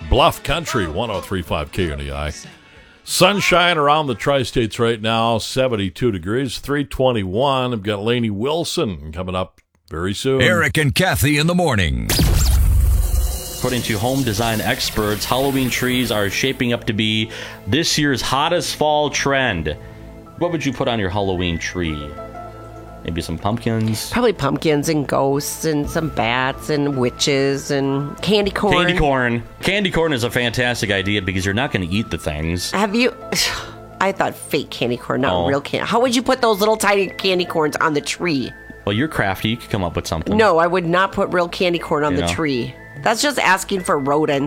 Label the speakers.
Speaker 1: Bluff Country, 103.5 KUNI. Sunshine around the tri-states right now, 72 degrees, 321. I've got Lainey Wilson coming up very soon.
Speaker 2: Eric and Kathy in the morning.
Speaker 3: According to home design experts, Halloween trees are shaping up to be this year's hottest fall trend. What would you put on your Halloween tree? Maybe some pumpkins?
Speaker 4: Probably pumpkins and ghosts and some bats and witches and candy corn.
Speaker 3: Candy corn. Candy corn is a fantastic idea because you're not going to eat the things.
Speaker 4: Have you... I thought fake candy corn, not real candy. How would you put those little tiny candy corns on the tree?
Speaker 3: Well, you're crafty. You could come up with something.
Speaker 4: No, I would not put real candy corn on the tree. That's just asking for rodents.